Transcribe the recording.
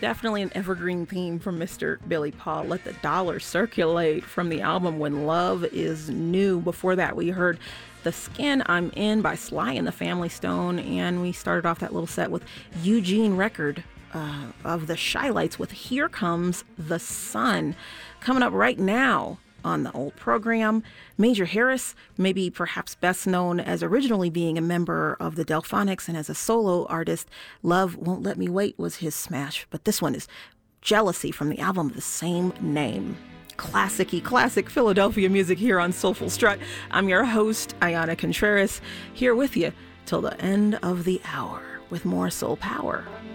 Definitely an evergreen theme from Mr. Billy Paul. Let the dollar circulate from the album When Love Is New. Before that, we heard The Skin I'm In by Sly and the Family Stone. And we started off that little set with Eugene Record of the Shy-Lights with Here Comes the Sun. Coming up right now on the old program, Major Harris, maybe perhaps best known as originally being a member of the Delphonics and as a solo artist. Love Won't Let Me Wait was his smash, but this one is Jealousy from the album of the same name. Classic Philadelphia music here on Soulful Strut. I'm your host, Ayana Contreras, here with you till the end of the hour with more soul power.